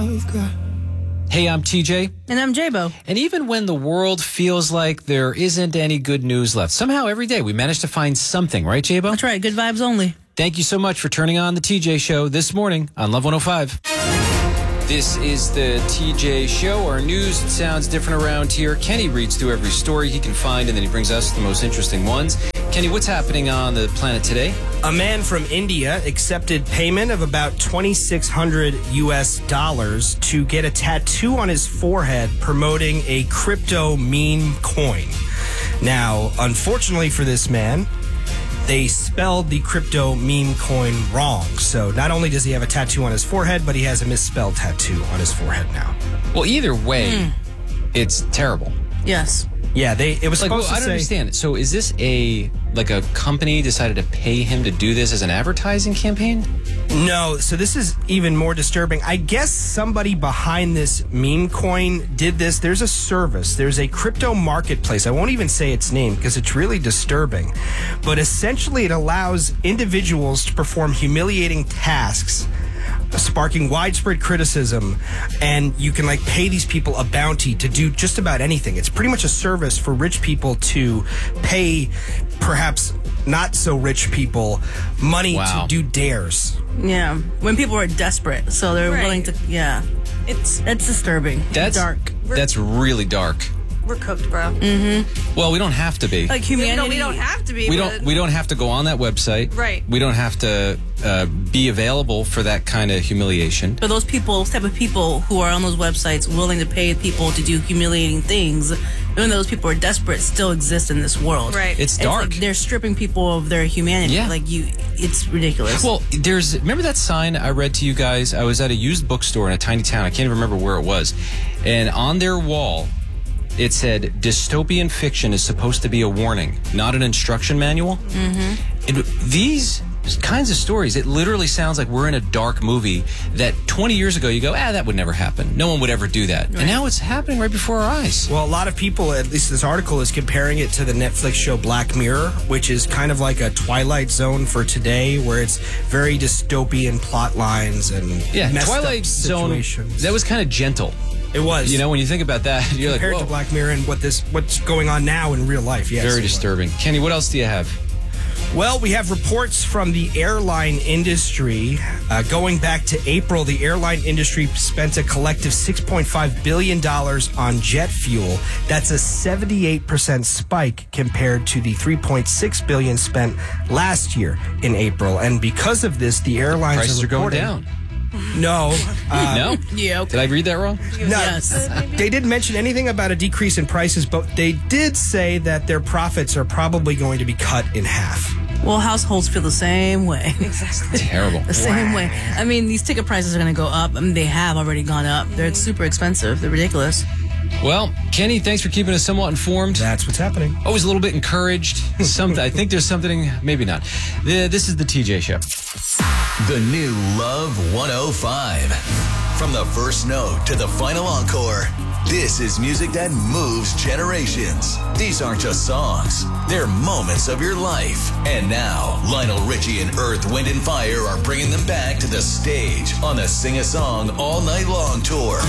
I've got. Hey, I'm TJ. And I'm J-Bo. And even when the world feels like there isn't any good news left, somehow every day we manage to find something, right, J-Bo? That's right. Good vibes only. Thank you so much for turning on the TJ Show this morning on Love 105. This is the TJ Show. Our news sounds different around here. Kenny reads through every story he can find, and then he brings us the most interesting ones. Kenny, what's happening on the planet today? A man from India accepted payment of about $2,600 US to get a tattoo on his forehead promoting a crypto meme coin. Now, unfortunately for this man, they spelled the crypto meme coin wrong. So not only does he have a tattoo on his forehead, but he has a misspelled tattoo on his forehead now. Well, either way, it's terrible. Yes. Yeah, it was supposed to say... I don't understand. So is this a company decided to pay him to do this as an advertising campaign? No, so this is even more disturbing. I guess somebody behind this meme coin did this. There's a service. There's a crypto marketplace. I won't even say its name because it's really disturbing. But essentially it allows individuals to perform humiliating tasks, sparking widespread criticism, and you can pay these people a bounty to do just about anything. It's pretty much a service for rich people to pay perhaps not so rich people money to do dares. Yeah, when people are desperate, so they're willing to. Yeah, it's disturbing. That's dark. That's really dark. We're cooked, bro. Mm-hmm. Well, we don't have to be. Like humanity. We don't have to be. We don't have to go on that website. Right. We don't have to be available for that kind of humiliation. But those type of people who are on those websites willing to pay people to do humiliating things, even though those people are desperate, still exist in this world. Right. It's dark. They're stripping people of their humanity. Yeah. It's ridiculous. Well, remember that sign I read to you guys? I was at a used bookstore in a tiny town. I can't even remember where it was. And on their wall, it said, dystopian fiction is supposed to be a warning, not an instruction manual. Mm-hmm. And these kinds of stories, it literally sounds like we're in a dark movie that 20 years ago you go, that would never happen. No one would ever do that. Right. And now it's happening right before our eyes. Well, a lot of people, at least this article, is comparing it to the Netflix show Black Mirror, which is kind of like a Twilight Zone for today, where it's very dystopian plot lines and messed Twilight up Zone, situations. that was kind of gentle. It was. When you think about that, you're compared like, to Black Mirror and what's going on now in real life. Yes, very disturbing. Kenny, what else do you have? Well, we have reports from the airline industry. Going back to April, the airline industry spent a collective $6.5 billion on jet fuel. That's a 78% spike compared to the $3.6 billion spent last year in April. And because of this, the airlines prices are going down. No. No? Yeah. Did I read that wrong? No. Yes. They didn't mention anything about a decrease in prices, but they did say that their profits are probably going to be cut in half. Well, households feel the same way. Exactly. Terrible. The same way. I mean, these ticket prices are going to go up. I mean, they have already gone up. They're super expensive. They're ridiculous. Well, Kenny, thanks for keeping us somewhat informed. That's what's happening. Always a little bit encouraged. I think there's something, maybe not. This is the TJ Show. The new Love 105. From the first note to the final encore, this is music that moves generations. These aren't just songs. They're moments of your life. And now, Lionel Richie and Earth, Wind & Fire are bringing them back to the stage on the Sing a Song All Night Long tour.